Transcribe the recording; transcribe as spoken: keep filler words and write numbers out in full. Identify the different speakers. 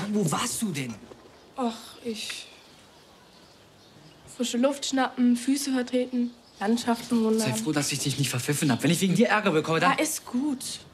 Speaker 1: Mann, wo warst du denn?
Speaker 2: Ach, ich... Frische Luft schnappen, Füße vertreten, Landschaften wundern.
Speaker 1: Sei froh, dass ich dich nicht verpfiffen habe. Wenn ich wegen dir Ärger bekomme, dann...
Speaker 2: Ja, ist gut.